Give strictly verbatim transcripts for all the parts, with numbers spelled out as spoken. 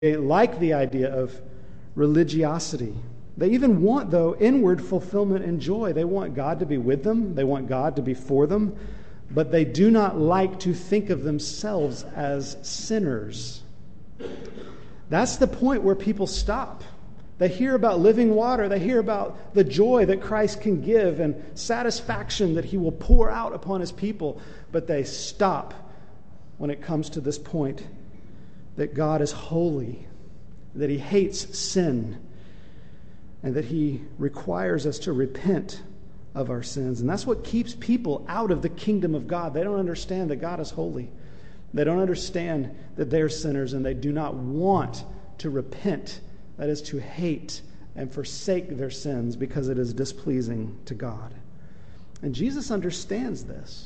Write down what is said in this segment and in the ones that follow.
They like the idea of religiosity. They even want, though, inward fulfillment and joy. They want God to be with them. They want God to be for them. But they do not like to think of themselves as sinners. That's the point where people stop. They hear about living water. They hear about the joy that Christ can give and satisfaction that he will pour out upon his people. But they stop when it comes to this point that God is holy, that he hates sin, and that he requires us to repent of our sins. And that's what keeps people out of the kingdom of God. They don't understand that God is holy. They don't understand that they're sinners, and they do not want to repent, that is, to hate and forsake their sins because it is displeasing to God. And Jesus understands this.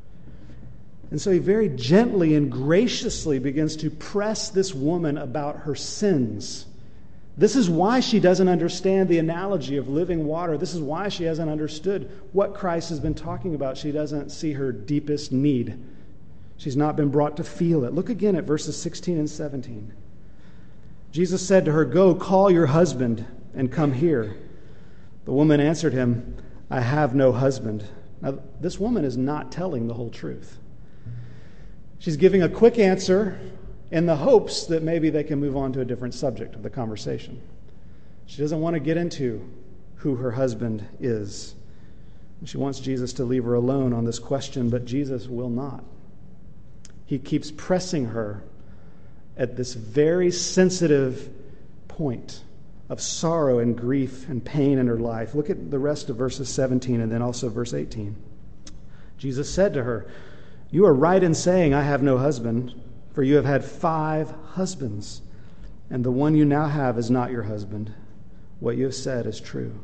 And so he very gently and graciously begins to press this woman about her sins. This is why she doesn't understand the analogy of living water. This is why she hasn't understood what Christ has been talking about. She doesn't see her deepest need. She's not been brought to feel it. Look again at verses sixteen and seventeen. Jesus said to her, "Go, call your husband and come here." The woman answered him, "I have no husband." Now, this woman is not telling the whole truth. She's giving a quick answer in the hopes that maybe they can move on to a different subject of the conversation. She doesn't want to get into who her husband is. She wants Jesus to leave her alone on this question, but Jesus will not. He keeps pressing her at this very sensitive point of sorrow and grief and pain in her life. Look at the rest of verses seventeen and then also verse eighteen. Jesus said to her, "You are right in saying, 'I have no husband,' for you have had five husbands, and the one you now have is not your husband. What you have said is true."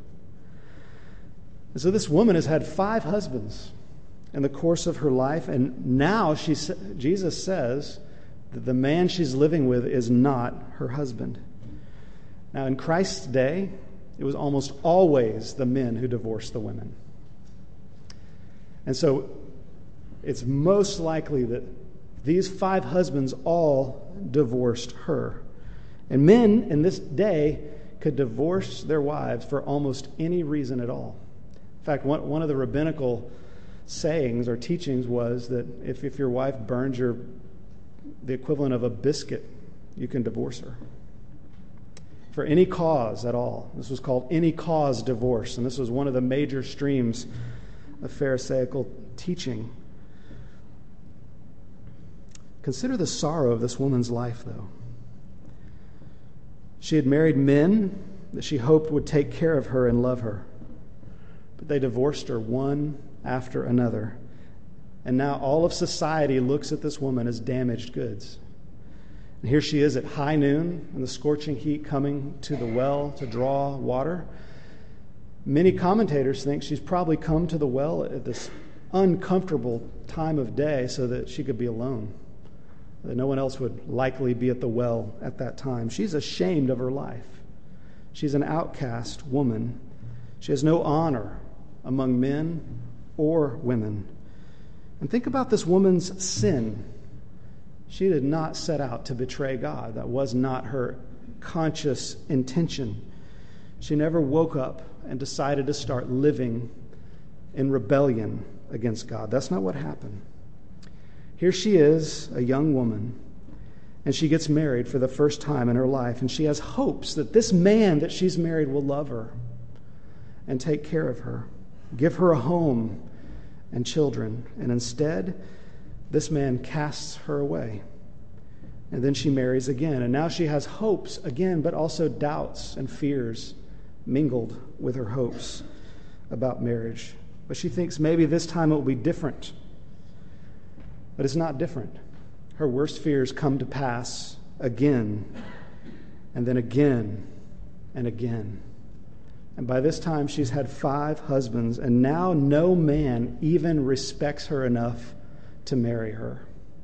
And so this woman has had five husbands in the course of her life, and now she, Jesus says that the man she's living with is not her husband. Now, in Christ's day, it was almost always the men who divorced the women. And so it's most likely that these five husbands all divorced her. And men in this day could divorce their wives for almost any reason at all. In fact, one, one of the rabbinical sayings or teachings was that if, if your wife burns your the equivalent of a biscuit, you can divorce her. For any cause at all. This was called any cause divorce, and this was one of the major streams of Pharisaical teaching. Consider the sorrow of this woman's life, though. She had married men that she hoped would take care of her and love her, but they divorced her one after another. And now all of society looks at this woman as damaged goods. And here she is at high noon in the scorching heat coming to the well to draw water. Many commentators think she's probably come to the well at this uncomfortable time of day so that she could be alone, that no one else would likely be at the well at that time. She's ashamed of her life. She's an outcast woman. She has no honor among men or women. And think about this woman's sin. She did not set out to betray God. That was not her conscious intention. She never woke up and decided to start living in rebellion against God. That's not what happened. Here she is, a young woman, and she gets married for the first time in her life, and she has hopes that this man that she's married will love her and take care of her, give her a home and children. And instead, this man casts her away. And then she marries again. And now she has hopes again, but also doubts and fears mingled with her hopes about marriage. But she thinks maybe this time it will be different. But it's not different. Her worst fears come to pass again, and then again, and again. And by this time, she's had five husbands, and now no man even respects her enough to marry her.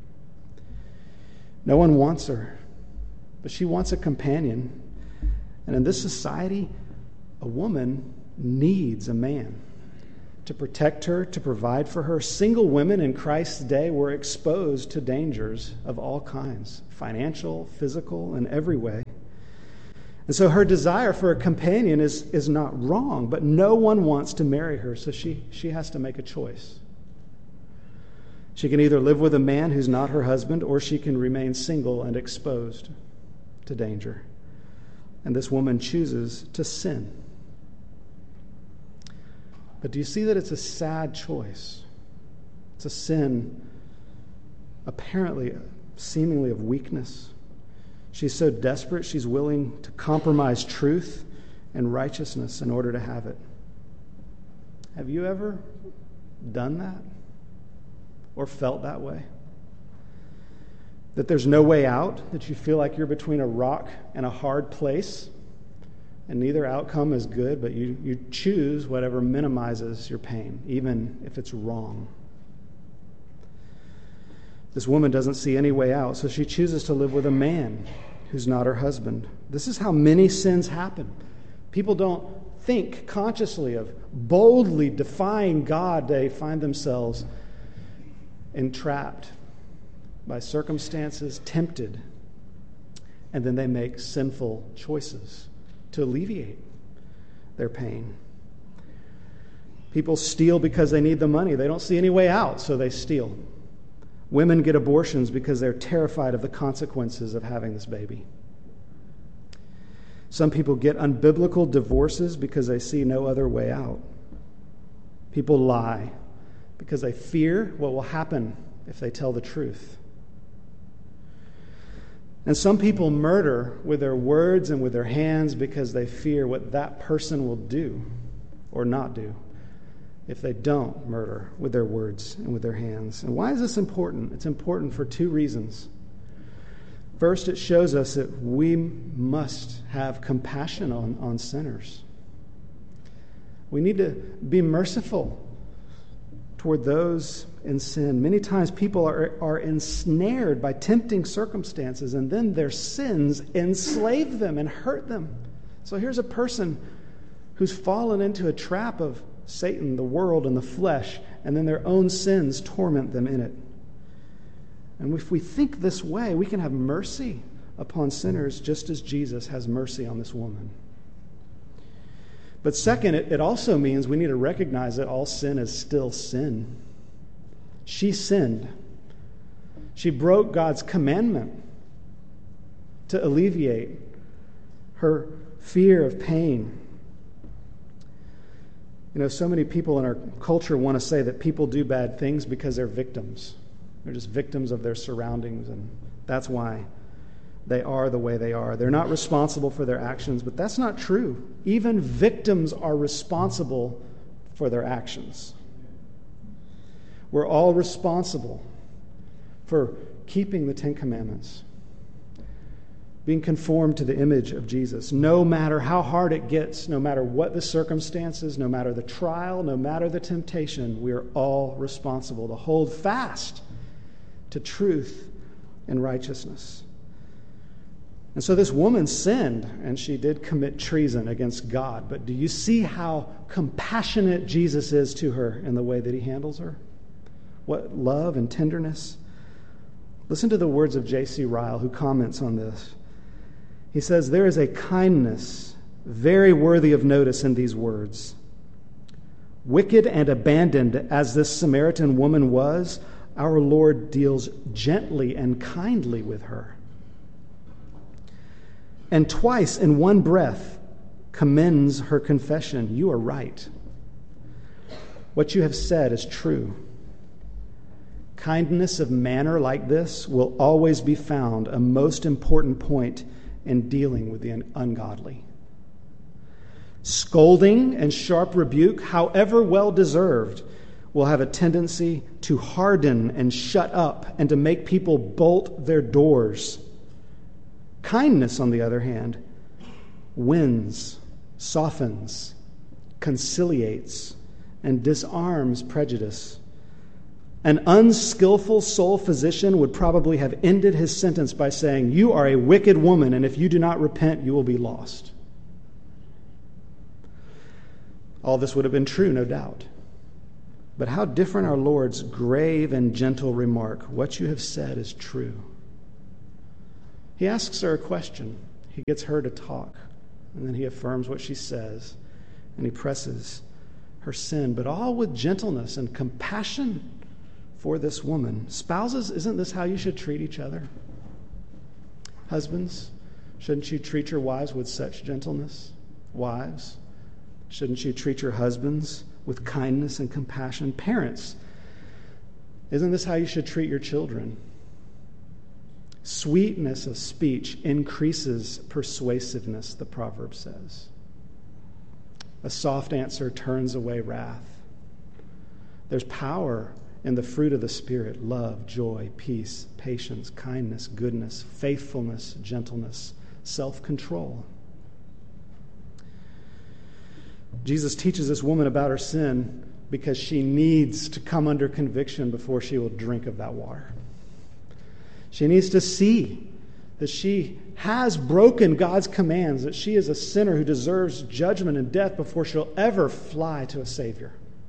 No one wants her, but she wants a companion. And in this society, a woman needs a man. to protect her, to provide for her. Single women in Christ's day were exposed to dangers of all kinds, financial, physical, in every way. And so her desire for a companion is, is not wrong, but no one wants to marry her, so she, she has to make a choice. She can either live with a man who's not her husband, or she can remain single and exposed to danger. And this woman chooses to sin. But do you see that it's a sad choice? It's a sin, apparently, seemingly of weakness. She's so desperate, she's willing to compromise truth and righteousness in order to have it. Have you ever done that? Or felt that way? That there's no way out, that you feel like you're between a rock and a hard place, and neither outcome is good, but you, you choose whatever minimizes your pain, even if it's wrong. This woman doesn't see any way out, so she chooses to live with a man who's not her husband. This is how many sins happen. People don't think consciously of boldly defying God. They find themselves entrapped by circumstances, tempted, and then they make sinful choices to alleviate their pain. People steal because they need the money. They don't see any way out, so they steal. Women get abortions because they're terrified of the consequences of having this baby. Some people get unbiblical divorces because they see no other way out. People lie because they fear what will happen if they tell the truth. And some people murder with their words and with their hands because they fear what that person will do or not do if they don't murder with their words and with their hands. And why is this important? It's important for two reasons. First, it shows us that we must have compassion on, on sinners. We need to be merciful toward those in sin. Many times people are, are ensnared by tempting circumstances, and then their sins enslave them and hurt them. So here's a person who's fallen into a trap of Satan, the world, and the flesh, and then their own sins torment them in it. And if we think this way, we can have mercy upon sinners just as Jesus has mercy on this woman. But second, it, it also means we need to recognize that all sin is still sin. She sinned. She broke God's commandment to alleviate her fear of pain. You know, so many people in our culture want to say that people do bad things because they're victims. They're just victims of their surroundings, and that's why they are the way they are. They're not responsible for their actions, but that's not true. Even victims are responsible for their actions. We're all responsible for keeping the Ten Commandments, being conformed to the image of Jesus. No matter how hard it gets, no matter what the circumstances, no matter the trial, no matter the temptation, we are all responsible to hold fast to truth and righteousness. And so this woman sinned, and she did commit treason against God. But do you see how compassionate Jesus is to her in the way that he handles her? What love and tenderness. Listen to the words of J C Ryle, who comments on this. He says, "There is a kindness very worthy of notice in these words. Wicked and abandoned as this Samaritan woman was, our Lord deals gently and kindly with her. And twice in one breath commends her confession. You are right. What you have said is true. Kindness of manner like this will always be found a most important point in dealing with the ungodly. Scolding and sharp rebuke, however well deserved, will have a tendency to harden and shut up and to make people bolt their doors. Kindness, on the other hand, wins, softens, conciliates, and disarms prejudice. An unskillful soul physician would probably have ended his sentence by saying, "You are a wicked woman, and if you do not repent, you will be lost." All this would have been true, no doubt. But how different our Lord's grave and gentle remark, "What you have said is true." He asks her a question. He gets her to talk. And then he affirms what she says. And he presses her sin, but all with gentleness and compassion for this woman. Spouses, isn't this how you should treat each other? Husbands, shouldn't you treat your wives with such gentleness? Wives, shouldn't you treat your husbands with kindness and compassion? Parents, isn't this how you should treat your children? Sweetness of speech increases persuasiveness, the proverb says. A soft answer turns away wrath. There's power in the fruit of the Spirit: love, joy, peace, patience, kindness, goodness, faithfulness, gentleness, self-control. Jesus teaches this woman about her sin because she needs to come under conviction before she will drink of that water. She needs to see that she has broken God's commands, that she is a sinner who deserves judgment and death before she'll ever fly to a Savior.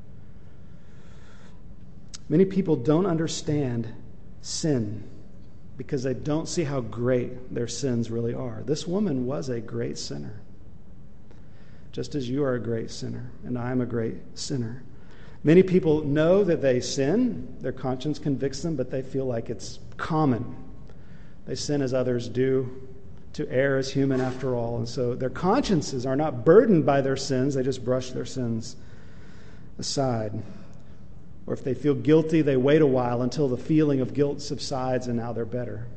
Many people don't understand sin because they don't see how great their sins really are. This woman was a great sinner, just as you are a great sinner, and I am a great sinner. Many people know that they sin, their conscience convicts them, but they feel like it's common. They sin as others do. To err is human after all. And so their consciences are not burdened by their sins. They just brush their sins aside. Or if they feel guilty, they wait a while until the feeling of guilt subsides and now they're better.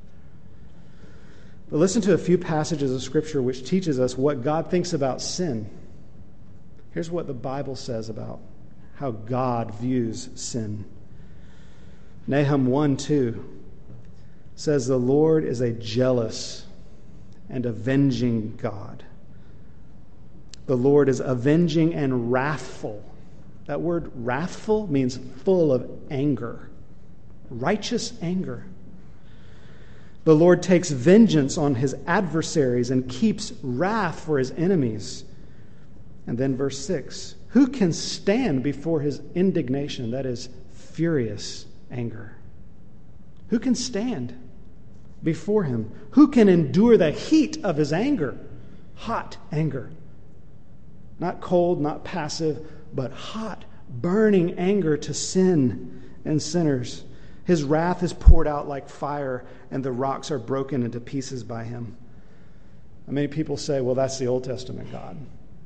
But listen to a few passages of Scripture which teaches us what God thinks about sin. Here's what the Bible says about how God views sin. Nahum one two says, "The Lord is a jealous and avenging God." The Lord is avenging and wrathful. That word wrathful means full of anger, righteous anger. The Lord takes vengeance on his adversaries and keeps wrath for his enemies. And then verse six, who can stand before his indignation? That is furious anger. Who can stand before him? Who can endure the heat of his anger? Hot anger. Not cold, not passive, but hot, burning anger to sin and sinners. His wrath is poured out like fire, and the rocks are broken into pieces by him. Many people say, well, that's the Old Testament God.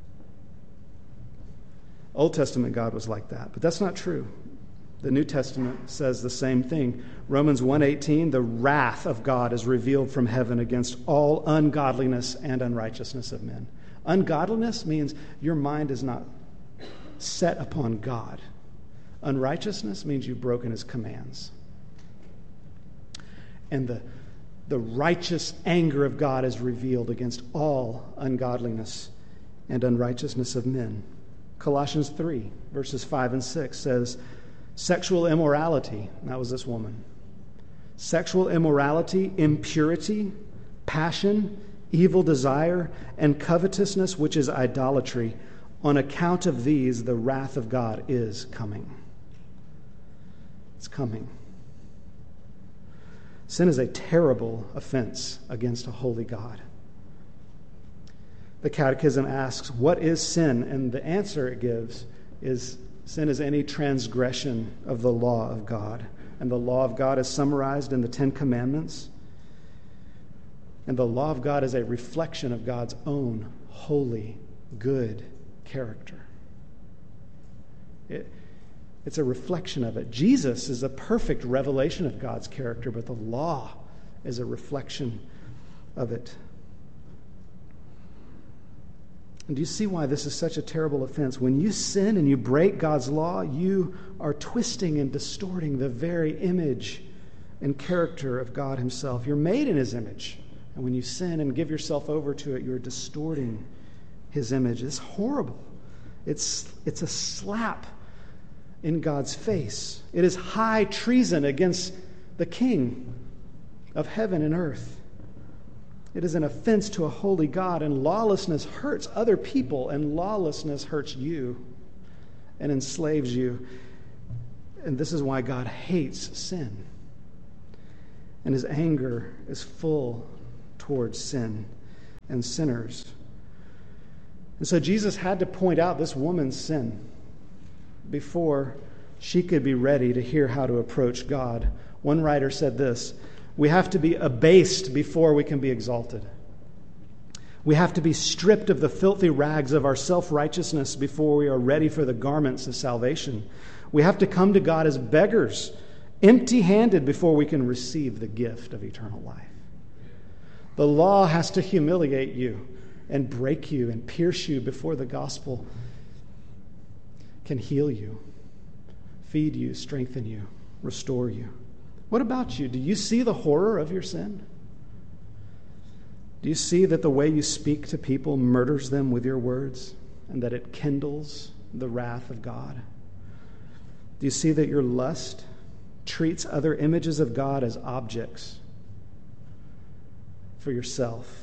Old Testament God was like that, but that's not true. The New Testament says the same thing. Romans one eighteen, the wrath of God is revealed from heaven against all ungodliness and unrighteousness of men. Ungodliness means your mind is not set upon God. Unrighteousness means you've broken his commands. And the, the righteous anger of God is revealed against all ungodliness and unrighteousness of men. Colossians three, verses five and six says, sexual immorality, that was this woman. Sexual immorality, impurity, passion, evil desire, and covetousness, which is idolatry. On account of these, the wrath of God is coming. It's coming. Sin is a terrible offense against a holy God. The Catechism asks, what is sin? And the answer it gives is, sin is any transgression of the law of God. And the law of God is summarized in the Ten Commandments. And the law of God is a reflection of God's own holy, good character. It, it's a reflection of it. Jesus is a perfect revelation of God's character, but the law is a reflection of it. And do you see why this is such a terrible offense? When you sin and you break God's law, you are twisting and distorting the very image and character of God himself. You're made in his image. And when you sin and give yourself over to it, you're distorting his image. It's horrible. It's, it's a slap in God's face. It is high treason against the King of heaven and earth. It is an offense to a holy God, and lawlessness hurts other people, and lawlessness hurts you and enslaves you. And this is why God hates sin. And his anger is full towards sin and sinners. And so Jesus had to point out this woman's sin before she could be ready to hear how to approach God. One writer said this: we have to be abased before we can be exalted. We have to be stripped of the filthy rags of our self-righteousness before we are ready for the garments of salvation. We have to come to God as beggars, empty-handed, before we can receive the gift of eternal life. The law has to humiliate you and break you and pierce you before the gospel can heal you, feed you, strengthen you, restore you. What about you? Do you see the horror of your sin? Do you see that the way you speak to people murders them with your words and that it kindles the wrath of God? Do you see that your lust treats other images of God as objects for yourself?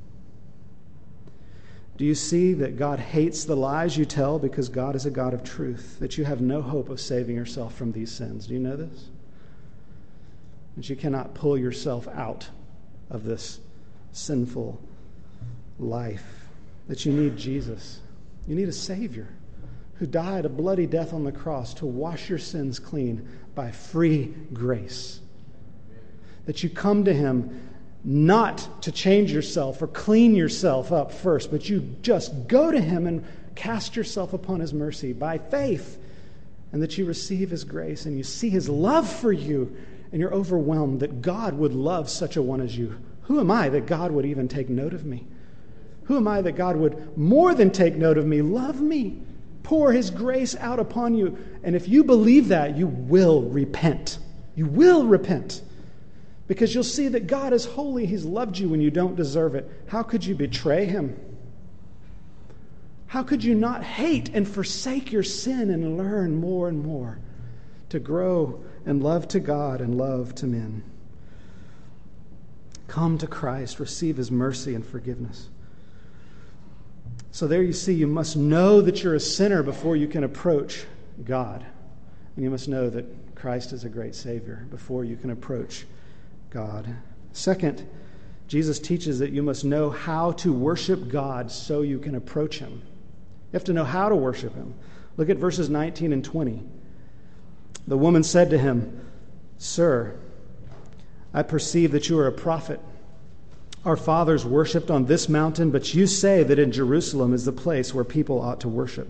Do you see that God hates the lies you tell because God is a God of truth, that you have no hope of saving yourself from these sins? Do you know this? That you cannot pull yourself out of this sinful life, that you need Jesus. You need a Savior who died a bloody death on the cross to wash your sins clean by free grace. That you come to him not to change yourself or clean yourself up first, but you just go to him and cast yourself upon his mercy by faith, and that you receive his grace and you see his love for you, and you're overwhelmed that God would love such a one as you. Who am I that God would even take note of me? Who am I that God would more than take note of me, love me, pour his grace out upon you? And if you believe that, you will repent. You will repent. Because you'll see that God is holy. He's loved you when you don't deserve it. How could you betray him? How could you not hate and forsake your sin and learn more and more to grow and love to God and love to men? Come to Christ, receive his mercy and forgiveness. So there you see, you must know that you're a sinner before you can approach God. And you must know that Christ is a great Savior before you can approach God. Second, Jesus teaches that you must know how to worship God so you can approach him. You have to know how to worship him. Look at verses nineteen and twenty. The woman said to him, "Sir, I perceive that you are a prophet. Our fathers worshipped on this mountain, but you say that in Jerusalem is the place where people ought to worship."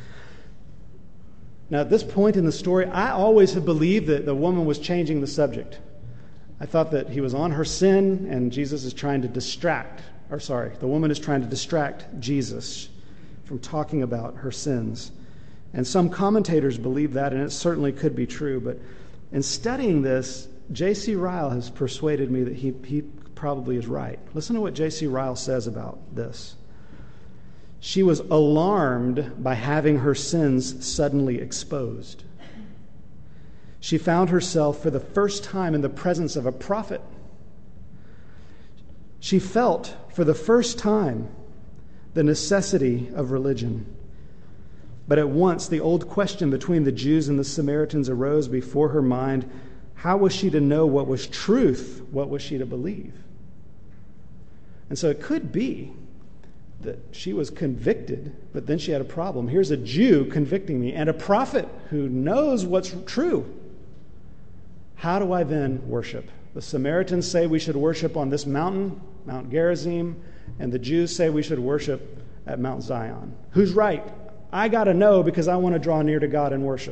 Now, at this point in the story, I always have believed that the woman was changing the subject. I thought that he was on her sin, and Jesus is trying to distract, or sorry, the woman is trying to distract Jesus from talking about her sins. And some commentators believe that, and it certainly could be true. But in studying this, J C Ryle has persuaded me that he, he probably is right. Listen to what J C Ryle says about this. She was alarmed by having her sins suddenly exposed. She found herself for the first time in the presence of a prophet. She felt for the first time the necessity of religion. But at once the old question between the Jews and the Samaritans arose before her mind. How was she to know what was truth? What was she to believe? And so it could be that she was convicted, but then she had a problem. Here's a Jew convicting me and a prophet who knows what's true. How do I then worship? The Samaritans say we should worship on this mountain, Mount Gerizim, and the Jews say we should worship at Mount Zion. Who's right? I got to know because I want to draw near to God and worship.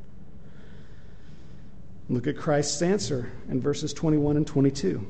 Look at Christ's answer in verses twenty-one and twenty-two.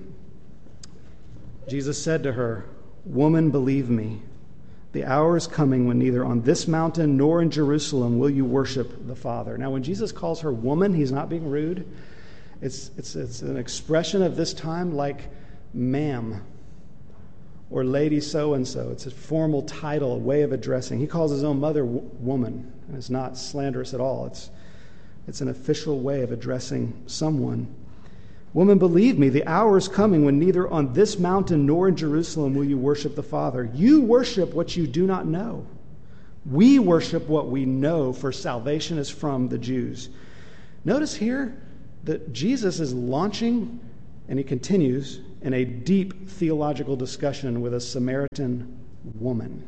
Jesus said to her, "Woman, believe me, the hour is coming when neither on this mountain nor in Jerusalem will you worship the Father." Now, when Jesus calls her woman, he's not being rude. It's, it's, it's an expression of this time like ma'am or lady so-and-so. It's a formal title, a way of addressing. He calls his own mother w- woman, and it's not slanderous at all. It's, it's an official way of addressing someone. "Woman, believe me, the hour is coming when neither on this mountain nor in Jerusalem will you worship the Father. You worship what you do not know. We worship what we know, for salvation is from the Jews. Notice here that Jesus is launching, and he continues, in a deep theological discussion with a Samaritan woman.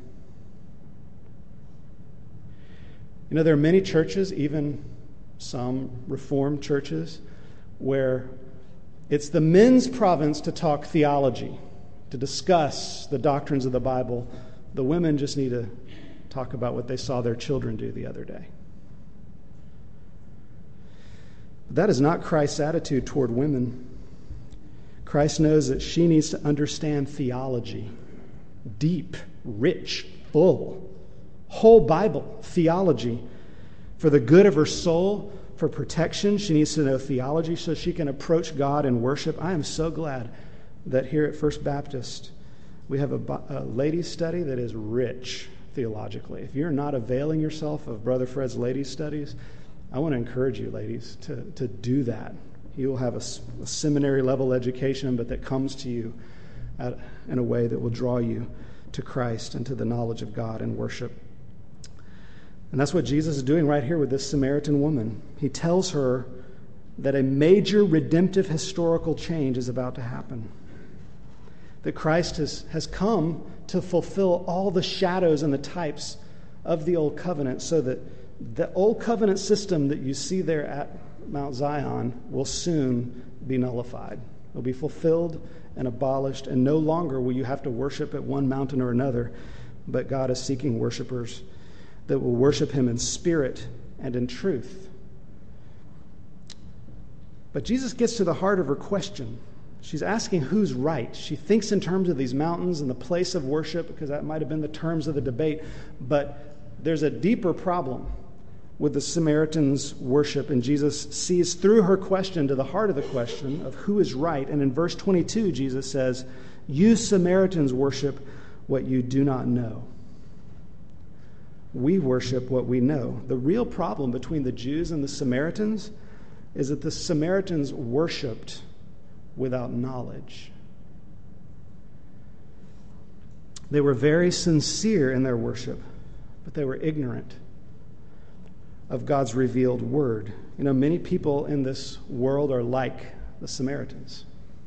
You know, there are many churches, even some Reformed churches, where it's the men's province to talk theology, to discuss the doctrines of the Bible. The women just need to talk about what they saw their children do the other day. That is not Christ's attitude toward women. Christ knows that she needs to understand theology. Deep, rich, full, whole Bible theology. For the good of her soul, for protection, she needs to know theology so she can approach God in worship. I am so glad that here at First Baptist we have a, a ladies' study that is rich theologically. If you're not availing yourself of Brother Fred's ladies' studies, I want to encourage you, ladies, to, to do that. He will have a, a seminary-level education, but that comes to you at, in a way that will draw you to Christ and to the knowledge of God and worship. And that's what Jesus is doing right here with this Samaritan woman. He tells her that a major redemptive historical change is about to happen. That Christ has, has come to fulfill all the shadows and the types of the Old Covenant, so that the Old Covenant system that you see there at Mount Zion will soon be nullified. It will be fulfilled and abolished, and no longer will you have to worship at one mountain or another, but God is seeking worshipers that will worship him in spirit and in truth. But Jesus gets to the heart of her question. She's asking who's right. She thinks in terms of these mountains and the place of worship, because that might have been the terms of the debate, but there's a deeper problem with the Samaritan's worship, and Jesus sees through her question to the heart of the question of who is right. And in verse twenty-two, Jesus says, "You Samaritans worship what you do not know. We worship what we know." The real problem between the Jews and the Samaritans is that the Samaritans worshiped without knowledge. They were very sincere in their worship, but they were ignorant of God's revealed word. You know, many people in this world are like the Samaritans.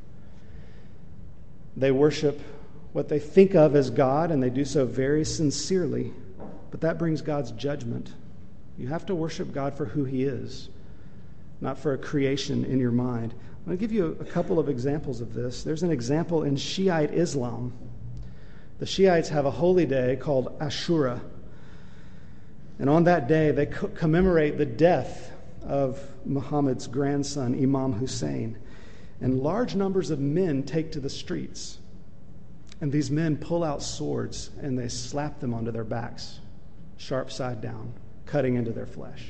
They worship what they think of as God, and they do so very sincerely, but that brings God's judgment. You have to worship God for who he is, not for a creation in your mind. I'm going to give you a couple of examples of this. There's an example in Shiite Islam. The Shiites have a holy day called Ashura. And on that day, they co- commemorate the death of Muhammad's grandson, Imam Hussein. And large numbers of men take to the streets. And these men pull out swords and they slap them onto their backs, sharp side down, cutting into their flesh.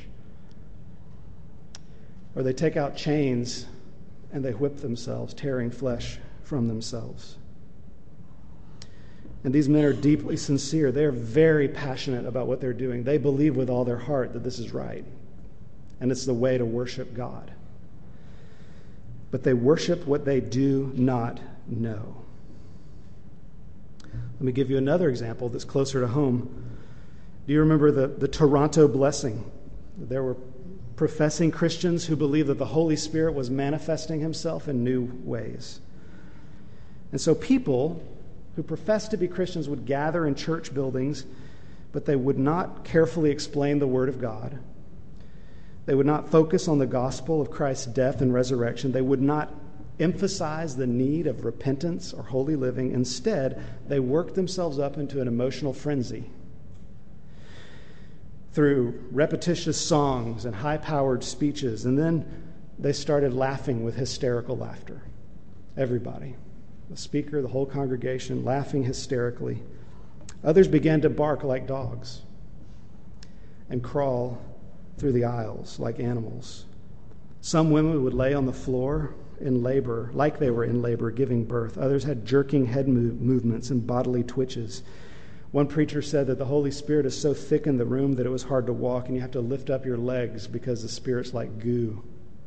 Or they take out chains and they whip themselves, tearing flesh from themselves. And these men are deeply sincere. They're very passionate about what they're doing. They believe with all their heart that this is right, and it's the way to worship God. But they worship what they do not know. Let me give you another example that's closer to home. Do you remember the, the Toronto blessing? There were professing Christians who believed that the Holy Spirit was manifesting himself in new ways. And so people who professed to be Christians would gather in church buildings, but they would not carefully explain the Word of God. They would not focus on the gospel of Christ's death and resurrection. They would not emphasize the need of repentance or holy living. Instead, they worked themselves up into an emotional frenzy through repetitious songs and high-powered speeches. And then they started laughing with hysterical laughter. Everybody. The speaker, the whole congregation, laughing hysterically. Others began to bark like dogs and crawl through the aisles like animals. Some women would lay on the floor in labor, like they were in labor, giving birth. Others had jerking head move- movements and bodily twitches. One preacher said that the Holy Spirit is so thick in the room that it was hard to walk, and you have to lift up your legs because the Spirit's like goo.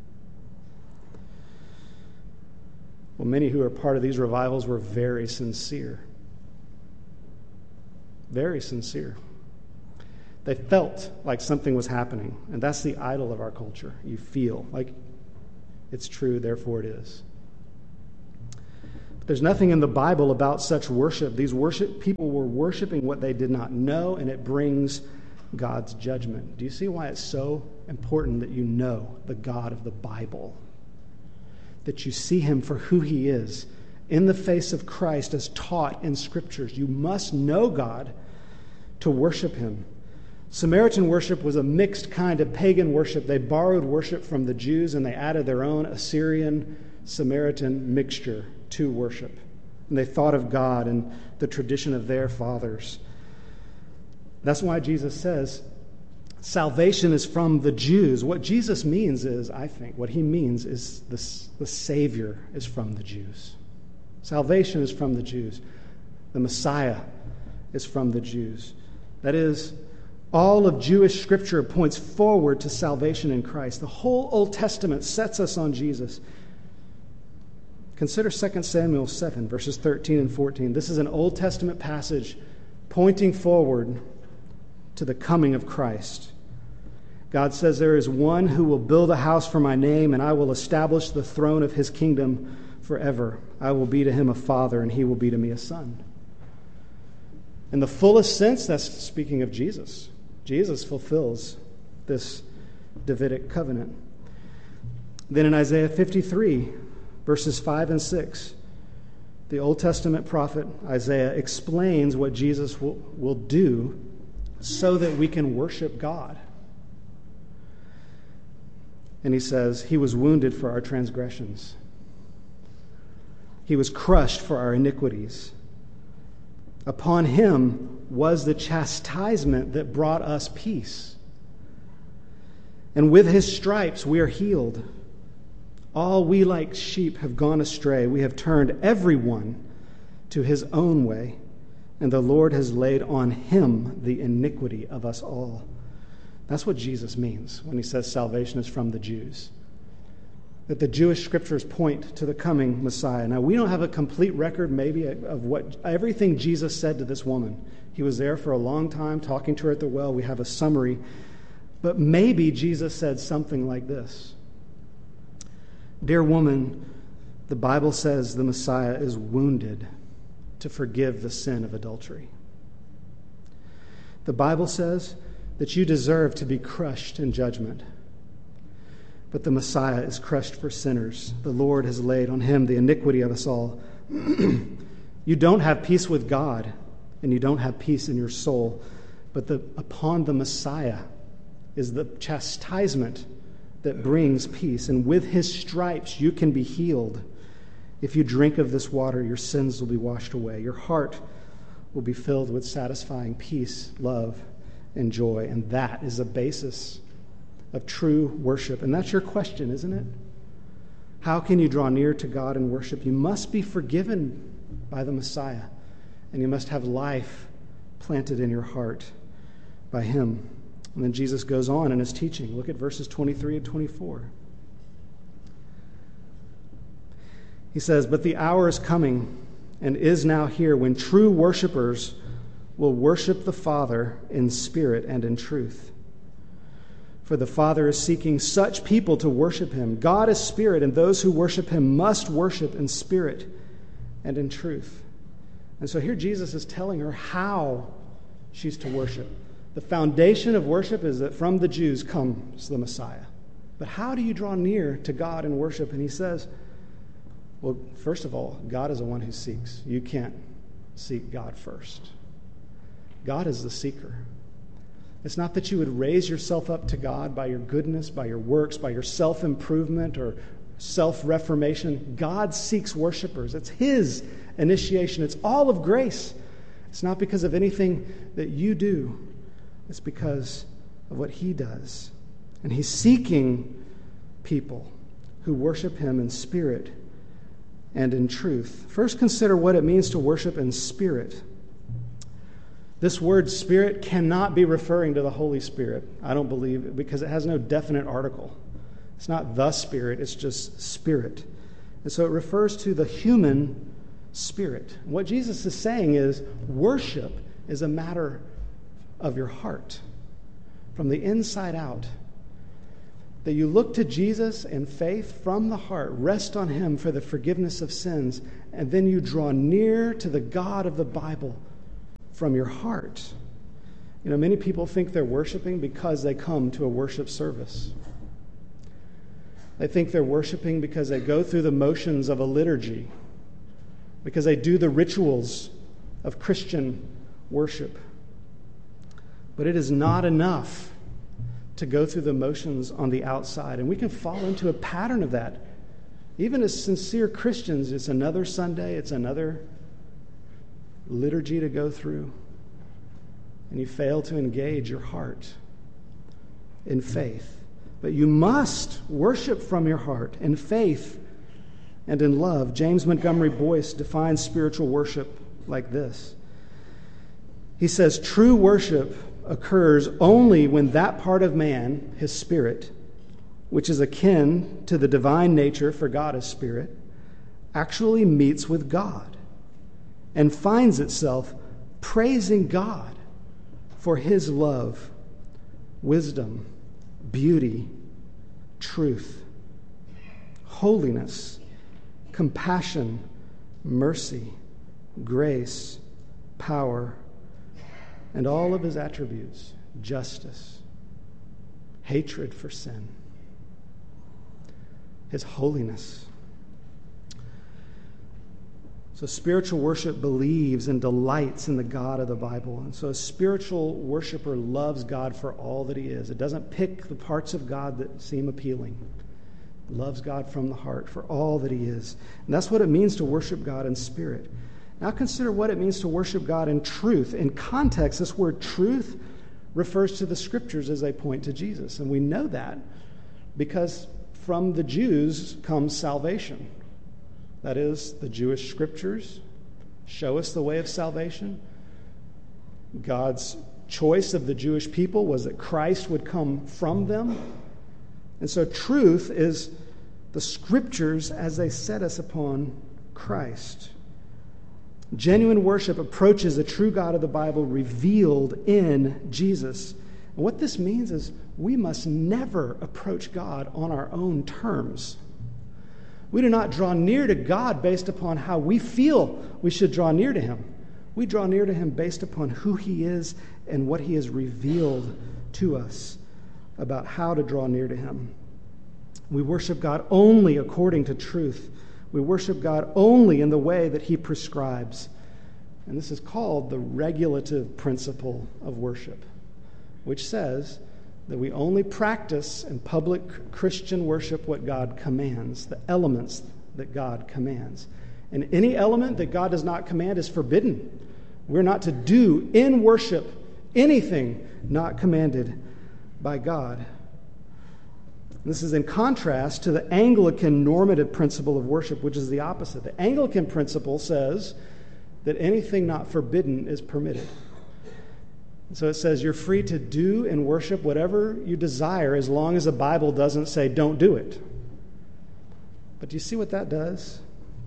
Well, many who are part of these revivals were very sincere. Very sincere. They felt like something was happening. And that's the idol of our culture. You feel like it's true, therefore it is. But there's nothing in the Bible about such worship. These worship people were worshiping what they did not know, and it brings God's judgment. Do you see why it's so important that you know the God of the Bible? That you see him for who he is in the face of Christ as taught in Scriptures. You must know God to worship him. Samaritan worship was a mixed kind of pagan worship. They borrowed worship from the Jews and they added their own Assyrian Samaritan mixture to worship. And they thought of God and the tradition of their fathers. That's why Jesus says salvation is from the Jews. What Jesus means is, I think, what he means is this, the Savior is from the Jews. Salvation is from the Jews. The Messiah is from the Jews. That is, all of Jewish Scripture points forward to salvation in Christ. The whole Old Testament sets us on Jesus. Consider Second Samuel seven, verses thirteen and fourteen. This is an Old Testament passage pointing forward to the coming of Christ. God says, "There is one who will build a house for my name, and I will establish the throne of his kingdom forever. I will be to him a father, and he will be to me a son." In the fullest sense, that's speaking of Jesus. Jesus fulfills this Davidic covenant. Then in Isaiah fifty-three, verses five and six, the Old Testament prophet Isaiah explains what Jesus will, will do so that we can worship God. And he says, "He was wounded for our transgressions. He was crushed for our iniquities. Upon him was the chastisement that brought us peace. And with his stripes we are healed. All we like sheep have gone astray. We have turned everyone to his own way. And the Lord has laid on him the iniquity of us all." That's what Jesus means when he says salvation is from the Jews. That the Jewish Scriptures point to the coming Messiah. Now, we don't have a complete record, maybe, of what everything Jesus said to this woman. He was there for a long time talking to her at the well. We have a summary. But maybe Jesus said something like this: "Dear woman, the Bible says the Messiah is wounded to forgive the sin of adultery. The Bible says that you deserve to be crushed in judgment. But the Messiah is crushed for sinners. The Lord has laid on him the iniquity of us all." You don't have peace with God, and you don't have peace in your soul. But the, upon the Messiah is the chastisement that brings peace. And with his stripes you can be healed. If you drink of this water, your sins will be washed away. Your heart will be filled with satisfying peace, love, and joy. And that is the basis of true worship. And that's your question, isn't it? How can you draw near to God and worship? You must be forgiven by the Messiah, and you must have life planted in your heart by him. And then Jesus goes on in his teaching. Look at verses twenty-three and twenty-four. He says, "But the hour is coming and is now here when true worshipers will worship the Father in spirit and in truth. For the Father is seeking such people to worship him. God is spirit, and those who worship him must worship in spirit and in truth." And so here Jesus is telling her how she's to worship. The foundation of worship is that from the Jews comes the Messiah. But how do you draw near to God in worship? And he says, well, first of all, God is the one who seeks. You can't seek God first. God is the seeker. It's not that you would raise yourself up to God by your goodness, by your works, by your self-improvement or self-reformation. God seeks worshipers. It's his initiation. It's all of grace. It's not because of anything that you do. It's because of what he does. And he's seeking people who worship him in spirit and in truth. First, consider what it means to worship in spirit. This word spirit cannot be referring to the Holy Spirit, I don't believe, because it has no definite article. It's not the Spirit, it's just spirit. And so it refers to the human spirit. What Jesus is saying is worship is a matter of your heart. from the inside out. That you look to Jesus in faith from the heart, rest on him for the forgiveness of sins, and then you draw near to the God of the Bible from your heart. You know, many people think they're worshiping because they come to a worship service. They think they're worshiping because they go through the motions of a liturgy, because they do the rituals of Christian worship. But it is not enough to go through the motions on the outside. And we can fall into a pattern of that. Even as sincere Christians, it's another Sunday, it's another liturgy to go through. And you fail to engage your heart in faith. But you must worship from your heart in faith and in love. James Montgomery Boyce defines spiritual worship like this. He says, true worship occurs only when that part of man, his spirit, which is akin to the divine nature, for God is spirit, actually meets with God and finds itself praising God for his love, wisdom, beauty, truth, holiness, compassion, mercy, grace, power, and all of his attributes, justice, hatred for sin, his holiness. So spiritual worship believes and delights in the God of the Bible. And so a spiritual worshiper loves God for all that he is. It doesn't pick the parts of God that seem appealing. It loves God from the heart for all that he is. And that's what it means to worship God in spirit. Now consider what it means to worship God in truth. In context, this word truth refers to the scriptures as they point to Jesus. And we know that because from the Jews comes salvation. That is, the Jewish scriptures show us the way of salvation. God's choice of the Jewish people was that Christ would come from them. And so truth is the scriptures as they set us upon Christ. Genuine worship approaches the true God of the Bible revealed in Jesus. And what this means is we must never approach God on our own terms. We do not draw near to God based upon how we feel we should draw near to him. We draw near to him based upon who he is and what he has revealed to us about how to draw near to him. We worship God only according to truth. We worship God only in the way that he prescribes. And this is called the regulative principle of worship, which says that we only practice in public Christian worship what God commands, the elements that God commands. And any element that God does not command is forbidden. We're not to do in worship anything not commanded by God. This is in contrast to the Anglican normative principle of worship, which is the opposite. The Anglican principle says that anything not forbidden is permitted. So it says you're free to do and worship whatever you desire as long as the Bible doesn't say don't do it. But do you see what that does?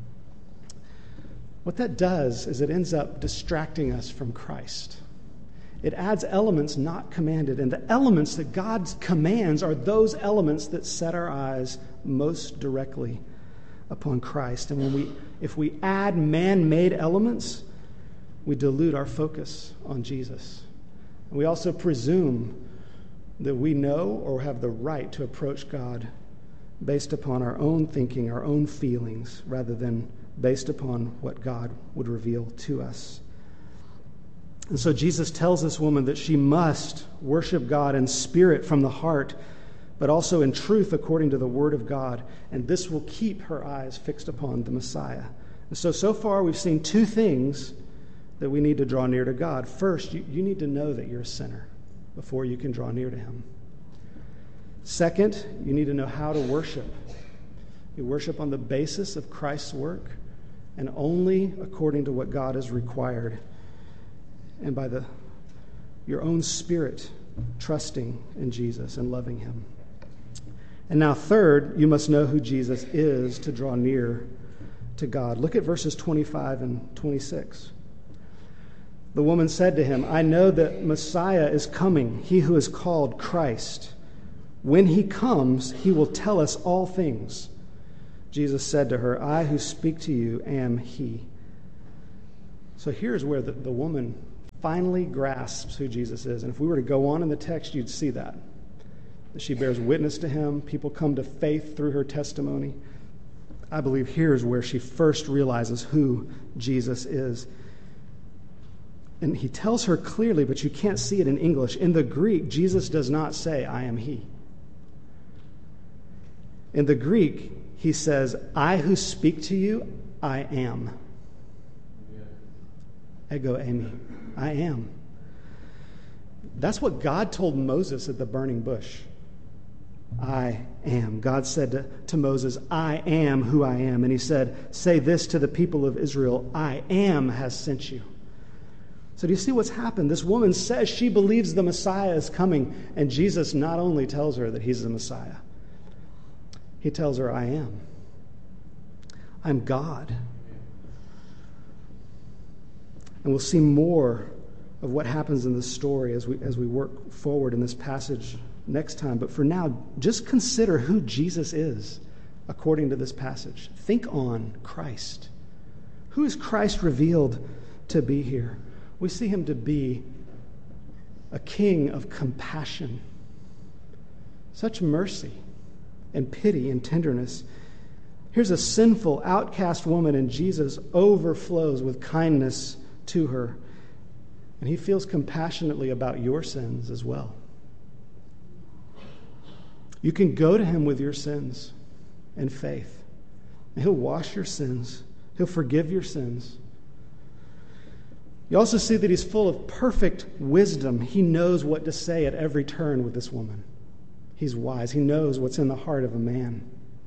What that does is it ends up distracting us from Christ. It adds elements not commanded. And the elements that God commands are those elements that set our eyes most directly upon Christ. And when we, if we add man-made elements, we dilute our focus on Jesus. We also presume that we know or have the right to approach God based upon our own thinking, our own feelings, rather than based upon what God would reveal to us. And so Jesus tells this woman that she must worship God in spirit from the heart, but also in truth according to the Word of God. And this will keep her eyes fixed upon the Messiah. And so, so far we've seen two things that we need to draw near to God. First, you, you need to know that you're a sinner before you can draw near to him. Second, you need to know how to worship. You worship on the basis of Christ's work and only according to what God has required, and by the your own spirit trusting in Jesus and loving him. And now third, you must know who Jesus is to draw near to God. Look at verses twenty-five and twenty-six. The woman said to him, I know that Messiah is coming, he who is called Christ. When he comes, he will tell us all things. Jesus said to her, I who speak to you am he. So here's where the, the woman finally grasps who Jesus is. And if we were to go on in the text, you'd see that. That she bears witness to him. People come to faith through her testimony. I believe here's where she first realizes who Jesus is. And he tells her clearly, but you can't see it in English. In the Greek, Jesus does not say, I am he. In the Greek, he says, I who speak to you, I am. Ego eimi. I am. That's what God told Moses at the burning bush. I am. God said to, to Moses, I am who I am. And he said, say this to the people of Israel, I am has sent you. So do you see what's happened? This woman says she believes the Messiah is coming, and Jesus not only tells her that he's the Messiah, he tells her, I am. I'm God. And we'll see more of what happens in this story as we as we work forward in this passage next time. But for now, just consider who Jesus is according to this passage. Think on Christ. Who is Christ revealed to be here? We see him to be a king of compassion, such mercy and pity and tenderness. Here's a sinful, outcast woman, and Jesus overflows with kindness to her. And he feels compassionately about your sins as well. You can go to him with your sins in faith, and he'll wash your sins. He'll forgive your sins. You also see that he's full of perfect wisdom. He knows what to say at every turn with this woman. He's wise. He knows what's in the heart of a man.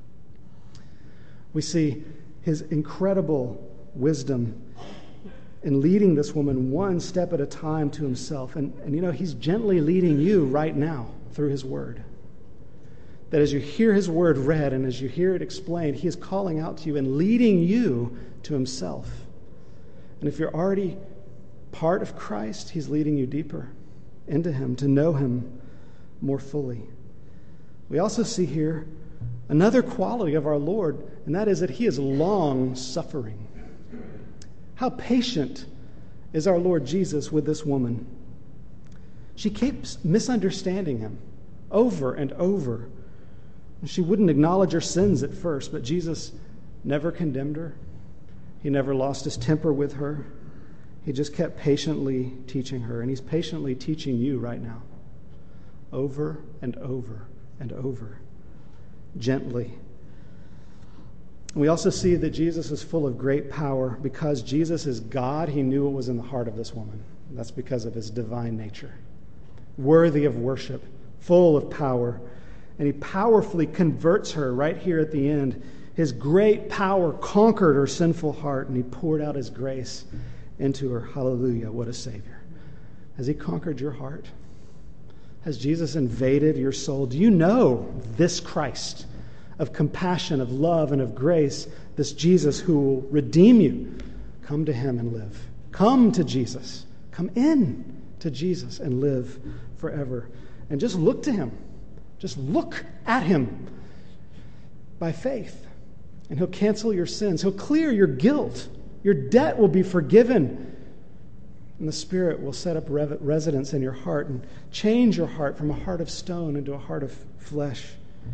We see his incredible wisdom in leading this woman one step at a time to himself. And, and you know, he's gently leading you right now through his word. That as you hear his word read and as you hear it explained, he is calling out to you and leading you to himself. And if you're already part of Christ, he's leading you deeper into him, to know him more fully. We also see here another quality of our Lord, and that is that he is long-suffering. How patient is our Lord Jesus with this woman? She keeps misunderstanding him over and over. She wouldn't acknowledge her sins at first, but Jesus never condemned her. He never lost his temper with her. He just kept patiently teaching her, and he's patiently teaching you right now, over and over and over, gently. We also see that Jesus is full of great power. Because Jesus is God, he knew what was in the heart of this woman. That's because of his divine nature. Worthy of worship, full of power. And he powerfully converts her right here at the end. His great power conquered her sinful heart, and he poured out his grace into her. Hallelujah, what a Savior. Has he conquered your heart? Has Jesus invaded your soul? Do you know this Christ of compassion, of love, and of grace, this Jesus who will redeem you? Come to him and live. Come to Jesus. Come in to Jesus and live forever. And just look to him. Just look at him by faith. And he'll cancel your sins. He'll clear your guilt. Your debt will be forgiven. And the Spirit will set up residence in your heart and change your heart from a heart of stone into a heart of flesh.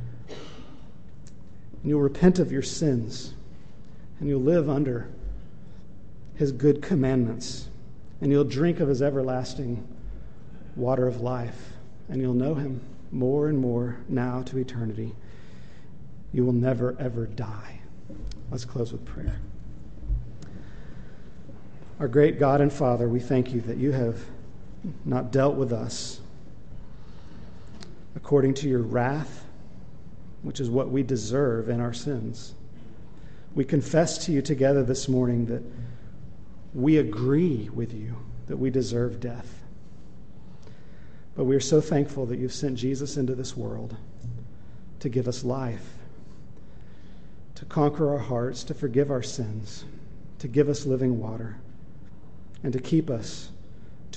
And you'll repent of your sins. And you'll live under his good commandments. And you'll drink of his everlasting water of life. And you'll know him more and more now to eternity. You will never, ever die. Let's close with prayer. Our great God and Father, we thank you that you have not dealt with us according to your wrath, which is what we deserve in our sins. We confess to you together this morning that we agree with you that we deserve death. But we are so thankful that you've sent Jesus into this world to give us life, to conquer our hearts, to forgive our sins, to give us living water, and to keep us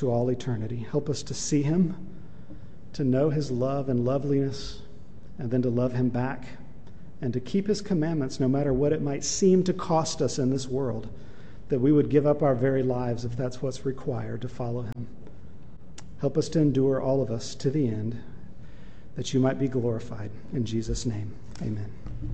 to all eternity. Help us to see him, to know his love and loveliness, and then to love him back, and to keep his commandments no matter what it might seem to cost us in this world, that we would give up our very lives if that's what's required to follow him. Help us to endure, all of us, to the end, that you might be glorified. In Jesus' name, amen.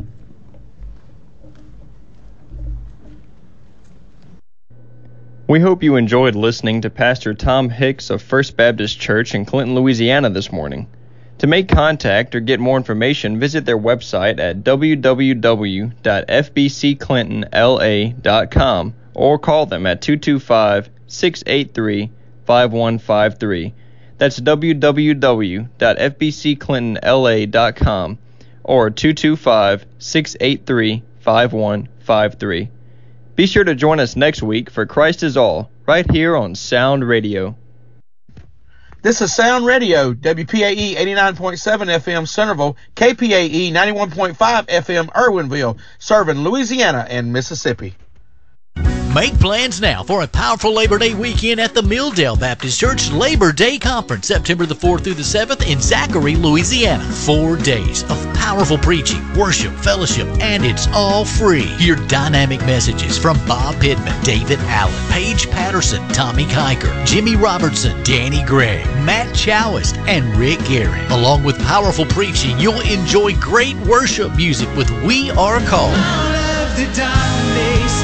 We hope you enjoyed listening to Pastor Tom Hicks of First Baptist Church in Clinton, Louisiana this morning. To make contact or get more information, visit their website at w w w dot f b c clinton l a dot com or call them at two two five, six eight three, five one five three. That's w w w dot f b c clinton l a dot com or two two five, six eight three, five one five three. Be sure to join us next week for Christ is All, right here on Sound Radio. This is Sound Radio, W P A E eighty-nine point seven F M Centerville, K P A E ninety-one point five F M Irwinville, serving Louisiana and Mississippi. Make plans now for a powerful Labor Day weekend at the Milldale Baptist Church Labor Day Conference, September the fourth through the seventh in Zachary, Louisiana. Four days of powerful preaching, worship, fellowship, and it's all free. Hear dynamic messages from Bob Pittman, David Allen, Paige Patterson, Tommy Kiker, Jimmy Robertson, Danny Gregg, Matt Chowist, and Rick Garrett. Along with powerful preaching, you'll enjoy great worship music with We Are Called. Out of the darkness,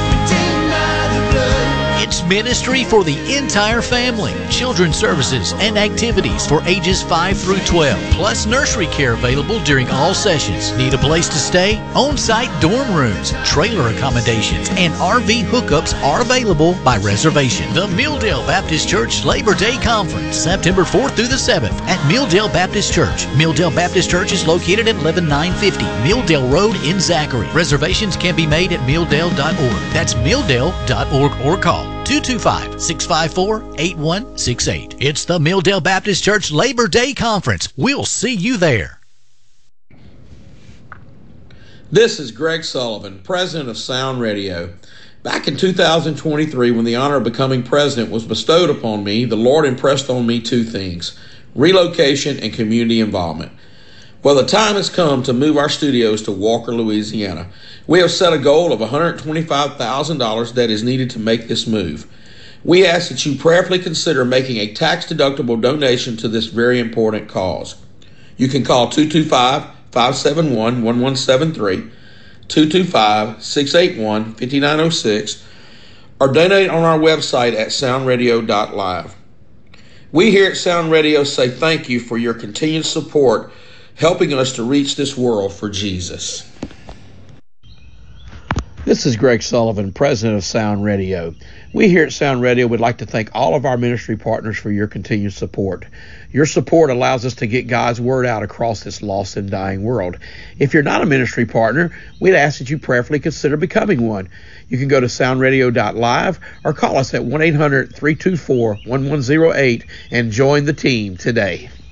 it's ministry for the entire family. Children's services and activities for ages five through twelve, plus nursery care available during all sessions. Need a place to stay? On-site dorm rooms, trailer accommodations, and R V hookups are available by reservation. The Milldale Baptist Church Labor Day Conference, September fourth through the seventh at Milldale Baptist Church. Milldale Baptist Church is located at eleven nine fifty Milldale Road in Zachary. Reservations can be made at milldale dot org. That's milldale dot org or call two two five, six five four, eight one six eight. It's the Milldale Baptist Church Labor Day Conference. We'll see you there. This is Greg Sullivan, president of Sound Radio. Back in two thousand twenty-three, when the honor of becoming president was bestowed upon me, the Lord impressed on me two things: relocation and community involvement. Well, the time has come to move our studios to Walker, Louisiana. We have set a goal of one hundred twenty-five thousand dollars that is needed to make this move. We ask that you prayerfully consider making a tax-deductible donation to this very important cause. You can call two two five, five seven one, one one seven three, two two five, six eight one, five nine zero six, or donate on our website at sound radio dot live. We here at Sound Radio say thank you for your continued support, helping us to reach this world for Jesus. This is Greg Sullivan, president of Sound Radio. We here at Sound Radio would like to thank all of our ministry partners for your continued support. Your support allows us to get God's word out across this lost and dying world. If you're not a ministry partner, we'd ask that you prayerfully consider becoming one. You can go to sound radio dot live or call us at one eight hundred, three two four, one one zero eight and join the team today.